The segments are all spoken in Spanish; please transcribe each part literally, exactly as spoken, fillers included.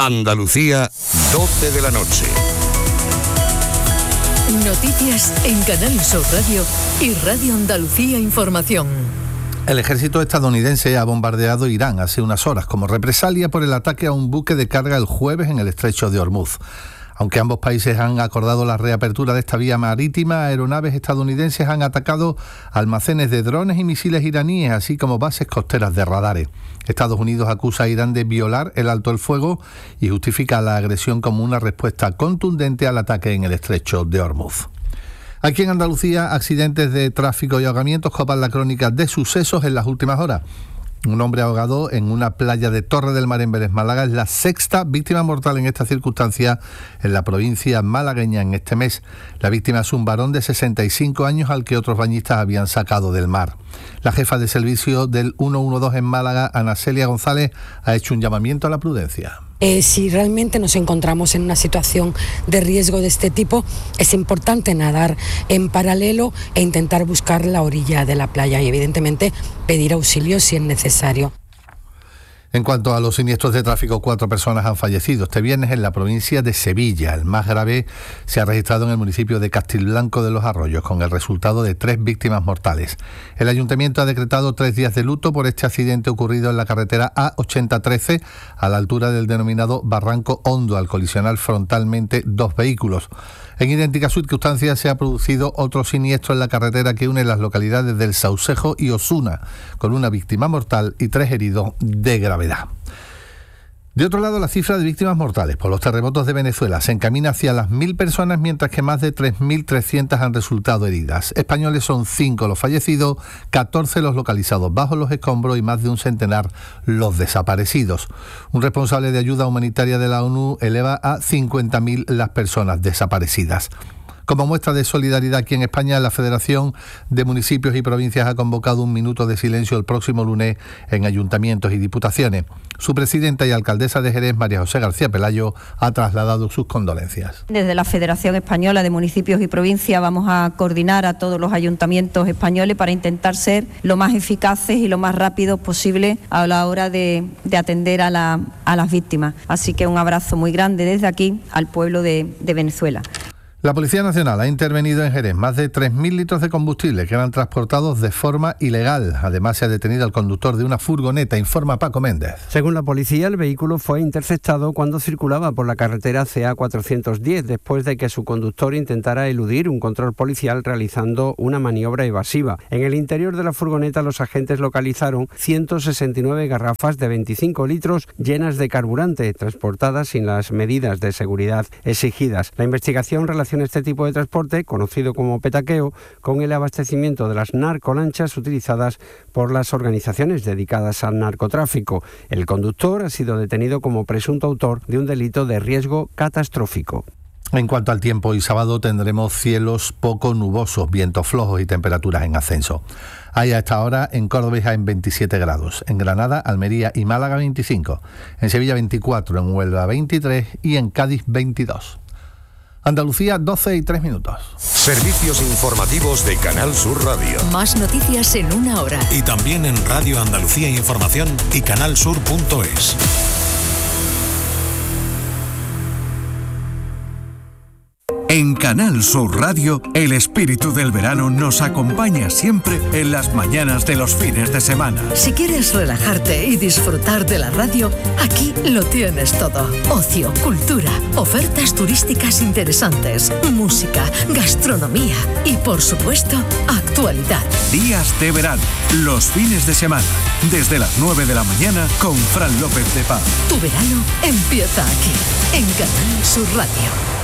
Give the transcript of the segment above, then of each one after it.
Andalucía, doce de la noche. Noticias en Canal Sur Radio y Radio Andalucía Información. El ejército estadounidense ha bombardeado Irán hace unas horas como represalia por el ataque a un buque de carga el jueves en el estrecho de Hormuz. Aunque ambos países han acordado la reapertura de esta vía marítima, aeronaves estadounidenses han atacado almacenes de drones y misiles iraníes, así como bases costeras de radares. Estados Unidos acusa a Irán de violar el alto el fuego y justifica la agresión como una respuesta contundente al ataque en el estrecho de Hormuz. Aquí en Andalucía, accidentes de tráfico y ahogamientos copan la crónica de sucesos en las últimas horas. Un hombre ahogado en una playa de Torre del Mar en Vélez, Málaga, es la sexta víctima mortal en esta circunstancia en la provincia malagueña en este mes. La víctima es un varón de sesenta y cinco años al que otros bañistas habían sacado del mar. La jefa de servicio del ciento doce en Málaga, Ana Celia González, ha hecho un llamamiento a la prudencia. Eh, si realmente nos encontramos en una situación de riesgo de este tipo, es importante nadar en paralelo e intentar buscar la orilla de la playa y evidentemente pedir auxilio si es necesario. En cuanto a los siniestros de tráfico, cuatro personas han fallecido este viernes en la provincia de Sevilla. El más grave se ha registrado en el municipio de Castilblanco de los Arroyos, con el resultado de tres víctimas mortales. El ayuntamiento ha decretado tres días de luto por este accidente ocurrido en la carretera A ochenta trece, a la altura del denominado Barranco Hondo, al colisionar frontalmente dos vehículos. En idénticas circunstancias se ha producido otro siniestro en la carretera que une las localidades del Saucejo y Osuna, con una víctima mortal y tres heridos de gravedad. De otro lado, la cifra de víctimas mortales por los terremotos de Venezuela se encamina hacia las mil personas, mientras que más de tres mil trescientas han resultado heridas. Españoles son cinco los fallecidos, catorce los localizados bajo los escombros y más de un centenar los desaparecidos. Un responsable de ayuda humanitaria de la ONU eleva a cincuenta mil las personas desaparecidas. Como muestra de solidaridad aquí en España, la Federación de Municipios y Provincias ha convocado un minuto de silencio el próximo lunes en ayuntamientos y diputaciones. Su presidenta y alcaldesa de Jerez, María José García Pelayo, ha trasladado sus condolencias. Desde la Federación Española de Municipios y Provincias vamos a coordinar a todos los ayuntamientos españoles para intentar ser lo más eficaces y lo más rápidos posible a la hora de, de atender a, la, a las víctimas. Así que un abrazo muy grande desde aquí al pueblo de, de Venezuela. La Policía Nacional ha intervenido en Jerez más de tres mil litros de combustible que eran transportados de forma ilegal. Además, se ha detenido al conductor de una furgoneta, informa Paco Méndez. Según la policía, el vehículo fue interceptado cuando circulaba por la carretera C A cuatrocientos diez, después de que su conductor intentara eludir un control policial realizando una maniobra evasiva. En el interior de la furgoneta, los agentes localizaron ciento sesenta y nueve garrafas de veinticinco litros llenas de carburante, transportadas sin las medidas de seguridad exigidas. La investigación relaciona este tipo de transporte, conocido como petaqueo, con el abastecimiento de las narcolanchas utilizadas por las organizaciones dedicadas al narcotráfico. El conductor ha sido detenido como presunto autor de un delito de riesgo catastrófico. En cuanto al tiempo, hoy sábado tendremos cielos poco nubosos, vientos flojos y temperaturas en ascenso. Hay a esta hora en Córdoba y Jaén veintisiete grados, en Granada, Almería y Málaga veinticinco, en Sevilla veinticuatro, en Huelva veintitrés y en Cádiz veintidós. Andalucía, doce y tres minutos. Servicios informativos de Canal Sur Radio. Más noticias en una hora. Y también en Radio Andalucía Información y canalsur punto es. En Canal Sur Radio, el espíritu del verano nos acompaña siempre en las mañanas de los fines de semana. Si quieres relajarte y disfrutar de la radio, aquí lo tienes todo. Ocio, cultura, ofertas turísticas interesantes, música, gastronomía y, por supuesto, actualidad. Días de verano, los fines de semana, desde las nueve de la mañana con Fran López de Paz. Tu verano empieza aquí, en Canal Sur Radio.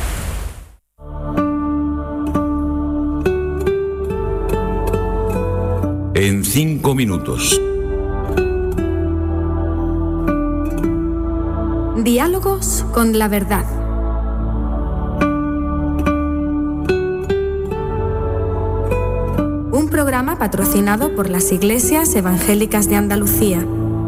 En cinco minutos. Diálogos con la verdad. Un programa patrocinado por las Iglesias Evangélicas de Andalucía.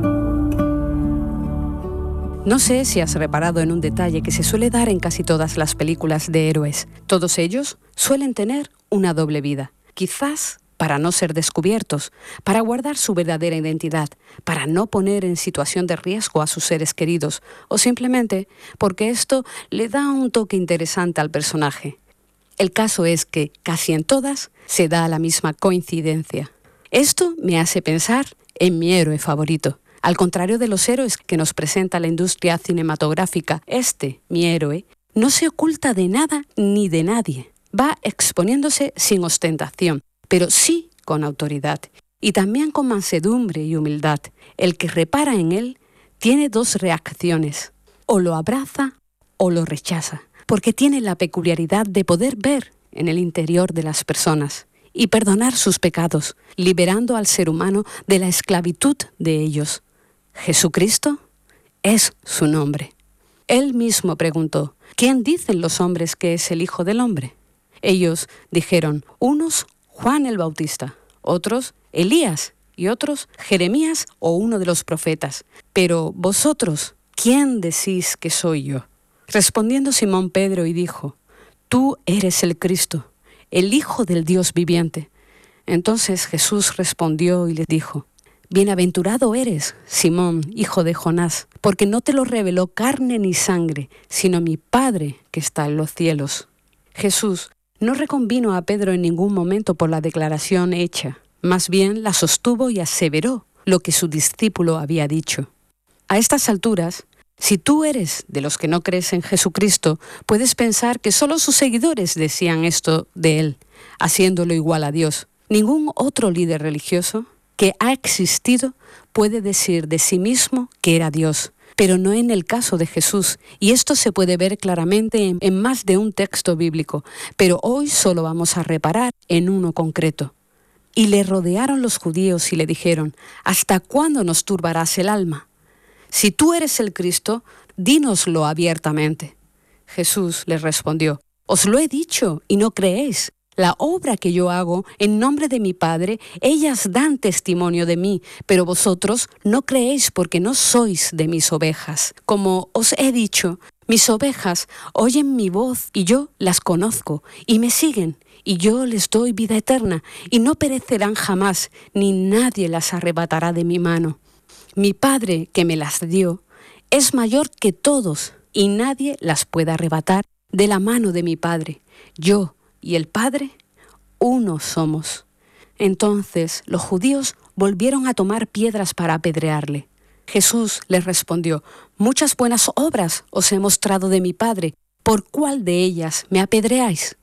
No sé si has reparado en un detalle que se suele dar en casi todas las películas de héroes. Todos ellos suelen tener una doble vida. Quizás para no ser descubiertos, para guardar su verdadera identidad, para no poner en situación de riesgo a sus seres queridos, o simplemente porque esto le da un toque interesante al personaje. El caso es que, casi en todas, se da la misma coincidencia. Esto me hace pensar en mi héroe favorito. Al contrario de los héroes que nos presenta la industria cinematográfica, este, mi héroe, no se oculta de nada ni de nadie. Va exponiéndose sin ostentación, pero sí con autoridad y también con mansedumbre y humildad. El que repara en él tiene dos reacciones: o lo abraza o lo rechaza, porque tiene la peculiaridad de poder ver en el interior de las personas y perdonar sus pecados, liberando al ser humano de la esclavitud de ellos. Jesucristo es su nombre. Él mismo preguntó: ¿quién dicen los hombres que es el Hijo del Hombre? Ellos dijeron, unos Juan el Bautista, otros Elías y otros Jeremías o uno de los profetas. Pero vosotros, ¿quién decís que soy yo? Respondiendo Simón Pedro y dijo, tú eres el Cristo, el Hijo del Dios viviente. Entonces Jesús respondió y les dijo, bienaventurado eres, Simón, hijo de Jonás, porque no te lo reveló carne ni sangre, sino mi Padre que está en los cielos. Jesús no reconvino a Pedro en ningún momento por la declaración hecha, más bien la sostuvo y aseveró lo que su discípulo había dicho. A estas alturas, si tú eres de los que no crees en Jesucristo, puedes pensar que solo sus seguidores decían esto de él, haciéndolo igual a Dios. Ningún otro líder religioso que ha existido puede decir de sí mismo que era Dios, pero no en el caso de Jesús, y esto se puede ver claramente en, en más de un texto bíblico, pero hoy solo vamos a reparar en uno concreto. Y le rodearon los judíos y le dijeron, ¿hasta cuándo nos turbarás el alma? Si tú eres el Cristo, dínoslo abiertamente. Jesús les respondió, os lo he dicho y no creéis. La obra que yo hago en nombre de mi Padre, ellas dan testimonio de mí, pero vosotros no creéis porque no sois de mis ovejas. Como os he dicho, mis ovejas oyen mi voz y yo las conozco y me siguen, y yo les doy vida eterna y no perecerán jamás, ni nadie las arrebatará de mi mano. Mi Padre que me las dio es mayor que todos y nadie las puede arrebatar de la mano de mi Padre. Yo y el Padre, uno somos. Entonces los judíos volvieron a tomar piedras para apedrearle. Jesús les respondió, muchas buenas obras os he mostrado de mi Padre, ¿por cuál de ellas me apedreáis?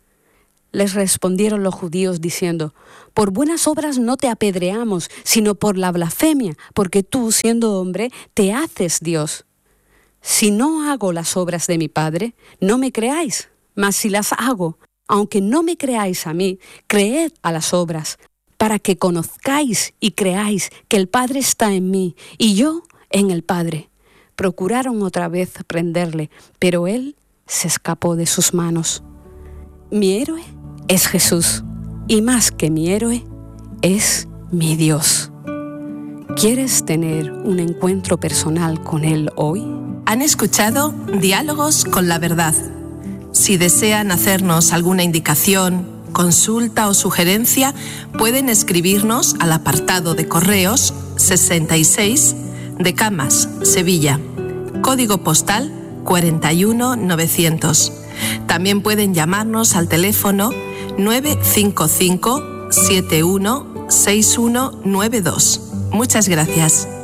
Les respondieron los judíos diciendo, por buenas obras no te apedreamos, sino por la blasfemia, porque tú, siendo hombre, te haces Dios. Si no hago las obras de mi Padre, no me creáis, mas si las hago, aunque no me creáis a mí, creed a las obras, para que conozcáis y creáis que el Padre está en mí y yo en el Padre. Procuraron otra vez prenderle, pero él se escapó de sus manos. Mi héroe es Jesús, y más que mi héroe, es mi Dios. ¿Quieres tener un encuentro personal con Él hoy? Han escuchado Diálogos con la Verdad. Si desean hacernos alguna indicación, consulta o sugerencia, pueden escribirnos al apartado de correos sesenta y seis de Camas, Sevilla, código postal cuarenta y uno mil novecientos. También pueden llamarnos al teléfono nueve cinco cinco, siete uno, seis uno nueve dos. Muchas gracias.